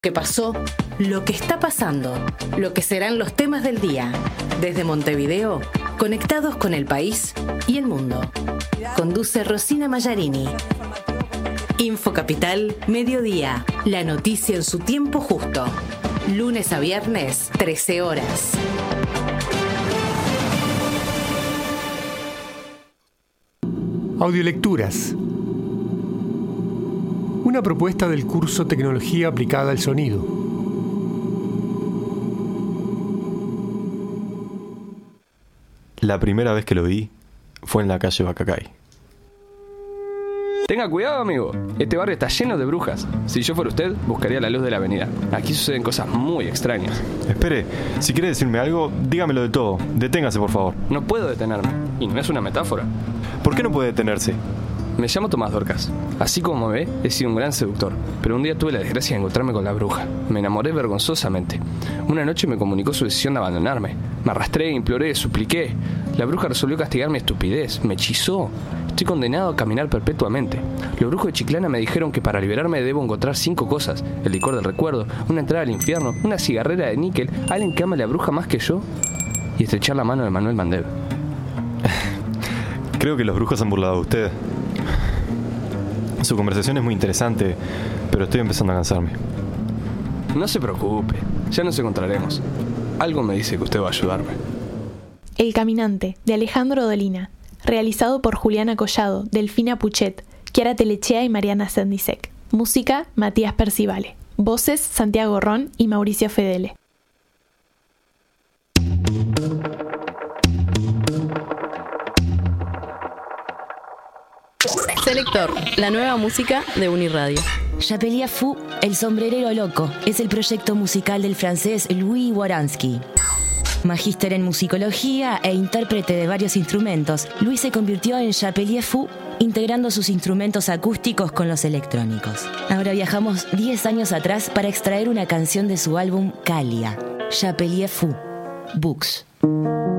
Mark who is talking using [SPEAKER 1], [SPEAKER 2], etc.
[SPEAKER 1] ¿Qué pasó? Lo que está pasando, lo que serán los temas del día. Desde Montevideo, conectados con el país y el mundo. Conduce Rosina Mallarini. Info Capital, mediodía. La noticia en su tiempo justo. Lunes a viernes, 13 horas.
[SPEAKER 2] Audiolecturas. Una propuesta del curso Tecnología aplicada al sonido.
[SPEAKER 3] La primera vez que lo vi fue en la calle Bacacay.
[SPEAKER 4] Tenga cuidado, amigo. Este barrio está lleno de brujas. Si yo fuera usted, buscaría la luz de la avenida. Aquí suceden cosas muy extrañas.
[SPEAKER 3] Espere, si quiere decirme algo, dígamelo de todo. Deténgase, por favor.
[SPEAKER 4] No puedo detenerme. Y no es una metáfora.
[SPEAKER 3] ¿Por qué no puede detenerse?
[SPEAKER 4] Me llamo Tomás Dorcas. Así como me ve, he sido un gran seductor. Pero un día tuve la desgracia de encontrarme con la bruja. Me enamoré vergonzosamente. Una noche me comunicó su decisión de abandonarme. Me arrastré, imploré, supliqué. La bruja resolvió castigar mi estupidez. Me hechizó. Estoy condenado a caminar perpetuamente. Los brujos de Chiclana me dijeron que para liberarme debo encontrar 5 cosas: el licor del recuerdo, una entrada al infierno, una cigarrera de níquel, alguien que ama a la bruja más que yo y estrechar la mano de Manuel Mandev.
[SPEAKER 3] Creo que los brujos han burlado de usted. Su conversación es muy interesante, pero estoy empezando a cansarme.
[SPEAKER 4] No se preocupe, ya nos encontraremos. Algo me dice que usted va a ayudarme.
[SPEAKER 5] El caminante, de Alejandro Dolina, realizado por Juliana Collado, Delfina Puchet, Chiara Telechea y Mariana Sendisek. Música, Matías Percivale. Voces, Santiago Ron y Mauricio Fedele.
[SPEAKER 6] Selector, la nueva música de Uniradio.
[SPEAKER 7] Chapelier Fou, El sombrerero loco, es el proyecto musical del francés Louis Waransky. Magíster en musicología e intérprete de varios instrumentos, Louis se convirtió en Chapelier Fou, integrando sus instrumentos acústicos con los electrónicos. Ahora viajamos 10 años atrás para extraer una canción de su álbum Calia, Chapelier Fou, Books.